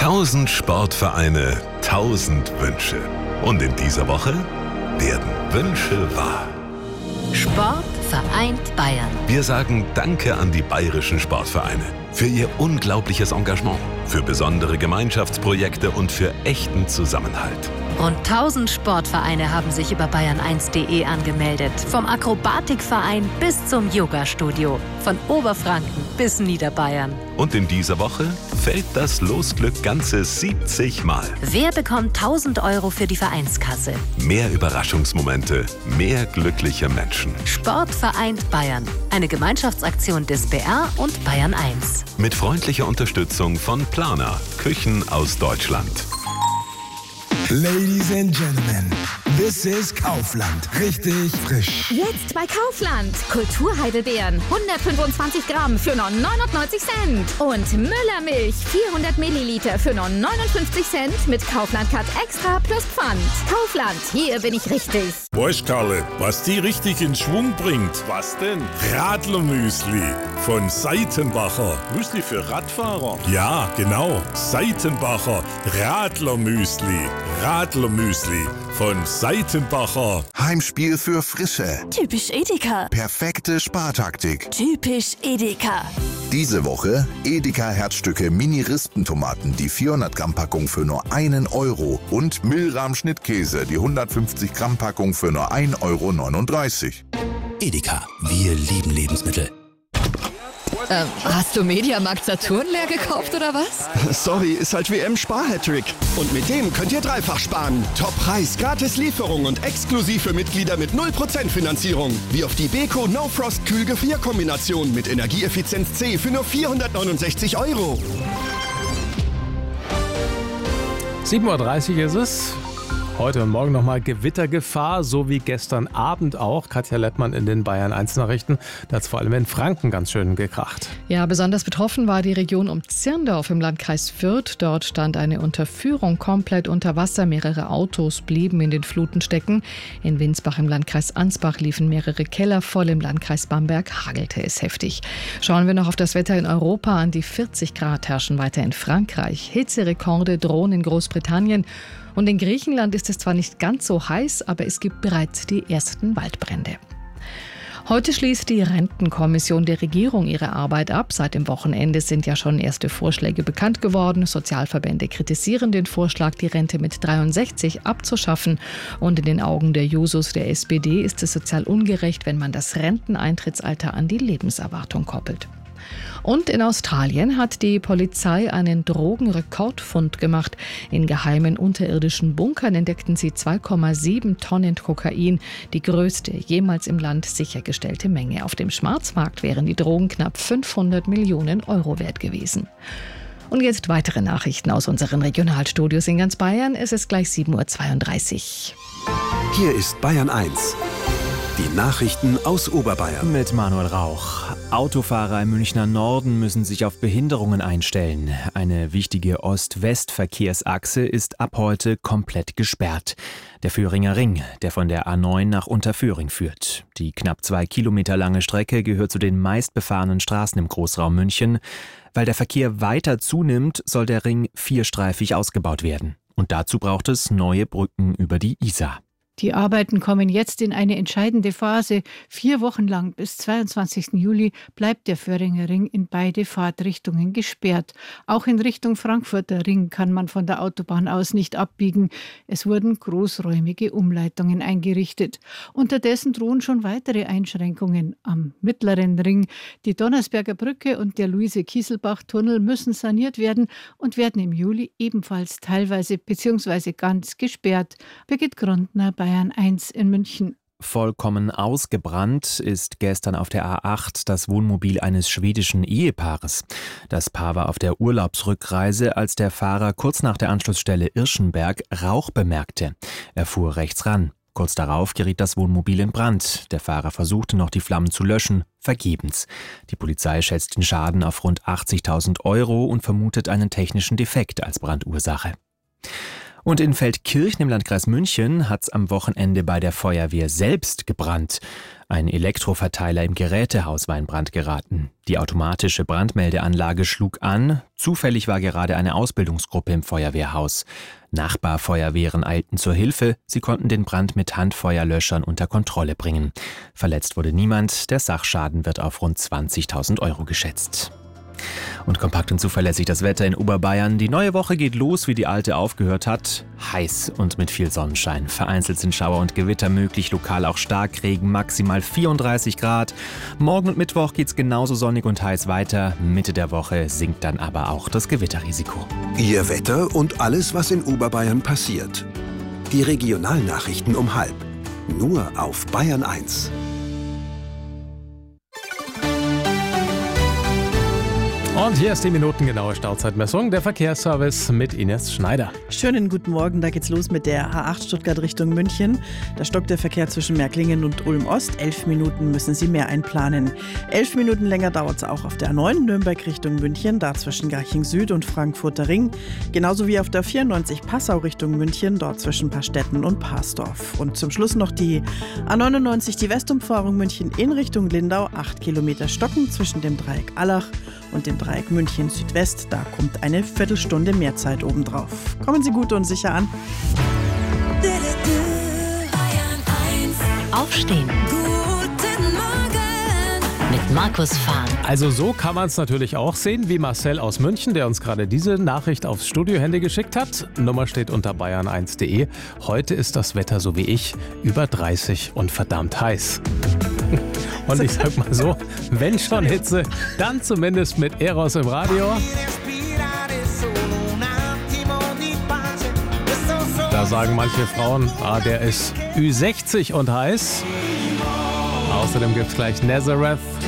1000 Sportvereine, 1000 Wünsche. Und in dieser Woche werden Wünsche wahr. Sport vereint Bayern. Wir sagen Danke an die bayerischen Sportvereine für ihr unglaubliches Engagement, für besondere Gemeinschaftsprojekte und für echten Zusammenhalt. Rund 1000 Sportvereine haben sich über bayern1.de angemeldet. Vom Akrobatikverein bis zum Yoga-Studio. Von Oberfranken bis Niederbayern. Und in dieser Woche fällt das Losglück ganze 70 Mal. Wer bekommt 1000 € für die Vereinskasse? Mehr Überraschungsmomente, mehr glückliche Menschen. Sport vereint Bayern. Eine Gemeinschaftsaktion des BR und Bayern 1. Mit freundlicher Unterstützung von Plana, Küchen aus Deutschland. Ladies and Gentlemen, this is Kaufland. Richtig frisch. Jetzt bei Kaufland. Kulturheidelbeeren 125 Gramm für nur 99 Cent. Und Müllermilch 400 Milliliter für nur 59 Cent mit Kaufland-Card Extra plus Pfand. Kaufland, hier bin ich richtig. Weißt Karle, was die richtig in Schwung bringt? Was denn? Radlermüsli von Seitenbacher. Müsli für Radfahrer? Ja, genau. Seitenbacher Radlermüsli. Radlermüsli von Seitenbacher. Heimspiel für Frische. Typisch Edeka. Perfekte Spartaktik. Typisch Edeka. Diese Woche Edeka Herzstücke Mini-Rispentomaten, die 400 Gramm Packung für nur 1 Euro und Milram Schnittkäse, die 150 Gramm Packung für nur 1,39 Euro. Edeka, wir lieben Lebensmittel. Hast du Mediamarkt Saturn leer gekauft oder was? Sorry, ist halt WM-Spar-Hattrick. Und mit dem könnt ihr dreifach sparen. Top-Preis, gratis Lieferung und exklusiv für Mitglieder mit 0% Finanzierung. Wie auf die Beko No Frost Kühlgefrierkombination mit Energieeffizienz C für nur 469 €. 7:30 Uhr ist es. Heute und morgen nochmal Gewittergefahr, so wie gestern Abend auch. Katja Lettmann in den Bayern 1 Nachrichten. Da hat es vor allem in Franken ganz schön gekracht. Ja, besonders betroffen war die Region um Zirndorf im Landkreis Fürth. Dort stand eine Unterführung komplett unter Wasser. Mehrere Autos blieben in den Fluten stecken. In Winsbach im Landkreis Ansbach liefen mehrere Keller voll. Im Landkreis Bamberg hagelte es heftig. Schauen wir noch auf das Wetter in Europa. An die 40 Grad herrschen weiter in Frankreich. Hitzerekorde drohen in Großbritannien. Und in Griechenland ist es zwar nicht ganz so heiß, aber es gibt bereits die ersten Waldbrände. Heute schließt die Rentenkommission der Regierung ihre Arbeit ab. Seit dem Wochenende sind ja schon erste Vorschläge bekannt geworden. Sozialverbände kritisieren den Vorschlag, die Rente mit 63 abzuschaffen. Und in den Augen der Jusos der SPD ist es sozial ungerecht, wenn man das Renteneintrittsalter an die Lebenserwartung koppelt. Und in Australien hat die Polizei einen Drogenrekordfund gemacht. In geheimen unterirdischen Bunkern entdeckten sie 2,7 Tonnen Kokain, die größte jemals im Land sichergestellte Menge. Auf dem Schwarzmarkt wären die Drogen knapp 500 Millionen € wert gewesen. Und jetzt weitere Nachrichten aus unseren Regionalstudios in ganz Bayern. Es ist gleich 7:32 Uhr. Hier ist Bayern 1. Die Nachrichten aus Oberbayern. Mit Manuel Rauch. Autofahrer im Münchner Norden müssen sich auf Behinderungen einstellen. Eine wichtige Ost-West-Verkehrsachse ist ab heute komplett gesperrt. Der Föhringer Ring, der von der A9 nach Unterföhring führt. Die knapp 2 Kilometer lange Strecke gehört zu den meistbefahrenen Straßen im Großraum München. Weil der Verkehr weiter zunimmt, soll der Ring vierstreifig ausgebaut werden. Und dazu braucht es neue Brücken über die Isar. Die Arbeiten kommen jetzt in eine entscheidende Phase. 4 Wochen lang bis 22. Juli bleibt der Föhringer Ring in beide Fahrtrichtungen gesperrt. Auch in Richtung Frankfurter Ring kann man von der Autobahn aus nicht abbiegen. Es wurden großräumige Umleitungen eingerichtet. Unterdessen drohen schon weitere Einschränkungen am Mittleren Ring. Die Donnersberger Brücke und der Luise-Kieselbach-Tunnel müssen saniert werden und werden im Juli ebenfalls teilweise bzw. ganz gesperrt. Birgit Grundner, Bayern 1 in München. Vollkommen ausgebrannt ist gestern auf der A8 das Wohnmobil eines schwedischen Ehepaares. Das Paar war auf der Urlaubsrückreise, als der Fahrer kurz nach der Anschlussstelle Irschenberg Rauch bemerkte. Er fuhr rechts ran. Kurz darauf geriet das Wohnmobil in Brand. Der Fahrer versuchte noch, die Flammen zu löschen. Vergebens. Die Polizei schätzt den Schaden auf rund 80.000 € und vermutet einen technischen Defekt als Brandursache. Und in Feldkirchen im Landkreis München hat es am Wochenende bei der Feuerwehr selbst gebrannt. Ein Elektroverteiler im Gerätehaus war in Brand geraten. Die automatische Brandmeldeanlage schlug an. Zufällig war gerade eine Ausbildungsgruppe im Feuerwehrhaus. Nachbarfeuerwehren eilten zur Hilfe. Sie konnten den Brand mit Handfeuerlöschern unter Kontrolle bringen. Verletzt wurde niemand. Der Sachschaden wird auf rund 20.000 € geschätzt. Und kompakt und zuverlässig das Wetter in Oberbayern. Die neue Woche geht los, wie die alte aufgehört hat. Heiß und mit viel Sonnenschein. Vereinzelt sind Schauer und Gewitter möglich, lokal auch Starkregen, maximal 34 Grad. Morgen und Mittwoch geht's genauso sonnig und heiß weiter. Mitte der Woche sinkt dann aber auch das Gewitterrisiko. Ihr Wetter und alles, was in Oberbayern passiert. Die Regionalnachrichten um 12:30. Nur auf Bayern 1. Und hier ist die minutengenaue Stauzeitmessung, der Verkehrsservice mit Ines Schneider. Schönen guten Morgen, da geht's los mit der A8 Stuttgart Richtung München. Da stockt der Verkehr zwischen Märklingen und Ulm-Ost. 11 Minuten müssen Sie mehr einplanen. 11 Minuten länger dauert es auch auf der A9 Nürnberg Richtung München, da zwischen Garching Süd und Frankfurter Ring. Genauso wie auf der 94 Passau Richtung München, dort zwischen Paarstetten und Parsdorf. Und zum Schluss noch die A99, die Westumfahrung München in Richtung Lindau. 8 Kilometer stocken zwischen dem Dreieck Allach und dem Dreieck München Südwest, da kommt eine Viertelstunde mehr Zeit obendrauf. Kommen Sie gut und sicher an. Aufstehen. Guten Morgen. Mit Markus Fahn. Also so kann man es natürlich auch sehen, wie Marcel aus München, der uns gerade diese Nachricht aufs Studiohandy geschickt hat. Nummer steht unter bayern1.de. Heute ist das Wetter, so wie ich, über 30 und verdammt heiß. Und ich sag mal so, wenn schon Hitze, dann zumindest mit Eros im Radio. Da sagen manche Frauen, der ist Ü60 und heiß. Außerdem gibt's gleich Nazareth